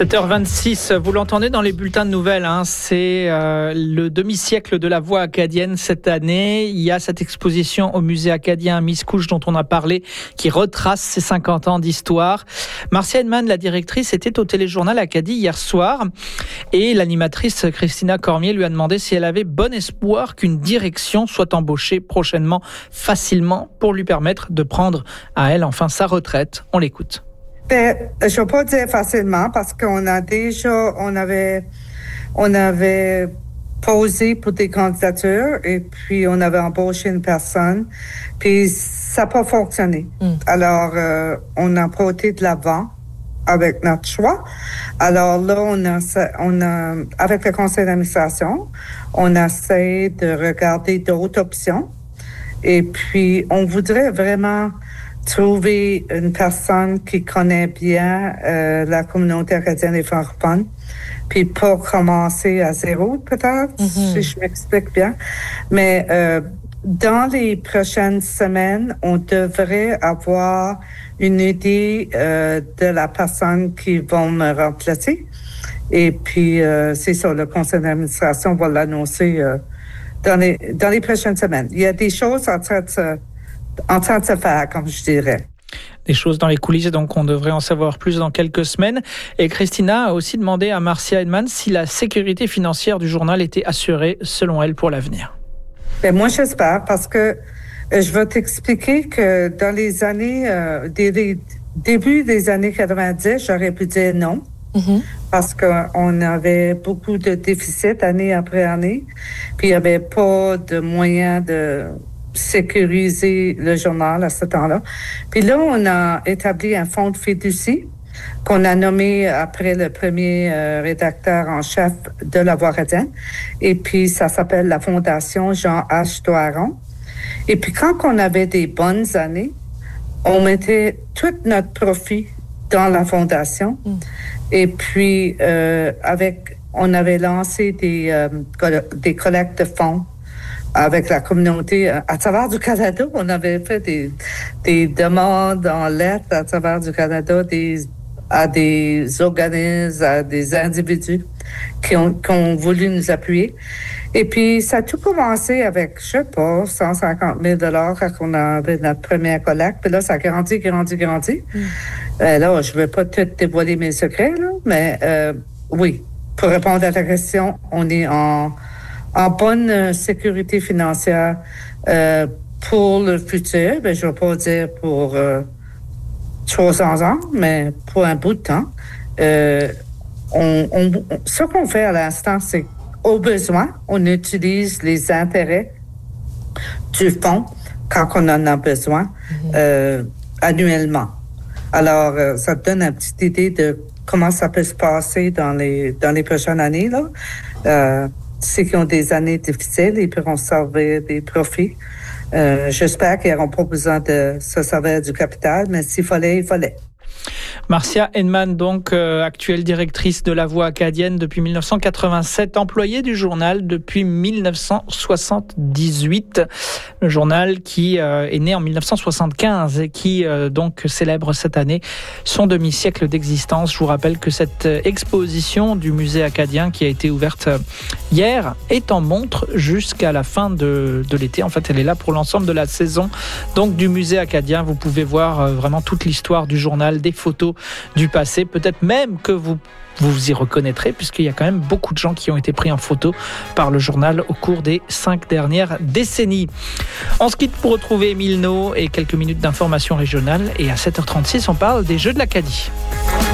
7h26, vous l'entendez dans les bulletins de nouvelles, c'est le demi-siècle de la voix acadienne cette année. Il y a cette exposition au musée acadien à Miscouche dont on a parlé, qui retrace ses 50 ans d'histoire. Marcia Heinemann, la directrice, était au téléjournal Acadie hier soir et l'animatrice Christina Cormier lui a demandé si elle avait bon espoir qu'une direction soit embauchée prochainement, facilement, pour lui permettre de prendre à elle enfin sa retraite. On l'écoute. Je ne vais pas dire facilement parce qu'on avait posé pour des candidatures et puis on avait embauché une personne, puis ça n'a pas fonctionné. Alors, on n'a pas été de l'avant avec notre choix. Alors là, on a avec le conseil d'administration, on essaie de regarder d'autres options et puis on voudrait vraiment trouver une personne qui connaît bien la communauté acadienne et francophone, puis pas commencer à zéro peut-être, si je m'explique bien. Mais dans les prochaines semaines, on devrait avoir une idée de la personne qui va me remplacer. Et puis, c'est ça, le conseil d'administration va l'annoncer dans les prochaines semaines. Il y a des choses en train de se faire, comme je dirais. Des choses dans les coulisses, donc on devrait en savoir plus dans quelques semaines. Et Christina a aussi demandé à Marcia Heinemann si la sécurité financière du journal était assurée, selon elle, pour l'avenir. Moi, j'espère, parce que je vais t'expliquer que dans les années, début des années 90, j'aurais pu dire non. Parce qu'on avait beaucoup de déficits année après année, puis il n'y avait pas de moyens de sécuriser le journal à ce temps-là. Puis là, on a établi un fonds de fiducie qu'on a nommé après le premier rédacteur en chef de La Voix acadienne. Et puis, ça s'appelle la Fondation Jean H. Doiron. Et puis, quand on avait des bonnes années, on mettait tout notre profit dans la fondation. Et puis, on avait lancé des collectes de fonds avec la communauté à travers du Canada. On avait fait des demandes en lettres à travers du Canada à des organismes, à des individus qui ont voulu nous appuyer. Et puis, ça a tout commencé avec, je sais pas, 150 000 $ quand on avait notre première collecte. Puis là, ça a grandi. Là, je ne vais pas tout dévoiler mes secrets, là, mais oui, pour répondre à ta question, on est en bonne sécurité financière pour le futur. Je ne vais pas dire pour 300 ans, mais pour un bout de temps. Ce qu'on fait à l'instant, c'est au besoin, on utilise les intérêts du fonds quand on en a besoin annuellement. Alors, ça te donne une petite idée de comment ça peut se passer dans les prochaines années, là. Ceux qui ont des années difficiles, ils pourront servir des profits. J'espère qu'ils n'auront pas besoin de se servir du capital, mais s'il fallait, il fallait. Marcia Heinemann, donc actuelle directrice de La Voix acadienne depuis 1987, employée du journal depuis 1978. Le journal qui est né en 1975 et qui donc célèbre cette année son demi-siècle d'existence. Je vous rappelle que cette exposition du musée acadien qui a été ouverte hier est en montre jusqu'à la fin de l'été. En fait, elle est là pour l'ensemble de la saison donc du musée acadien. Vous pouvez voir vraiment toute l'histoire du journal, des photos du passé, peut-être même que vous y reconnaîtrez, puisqu'il y a quand même beaucoup de gens qui ont été pris en photo par le journal au cours des 5 dernières décennies. On se quitte pour retrouver Émile No et quelques minutes d'information régionale, et à 7h36 on parle des Jeux de l'Acadie.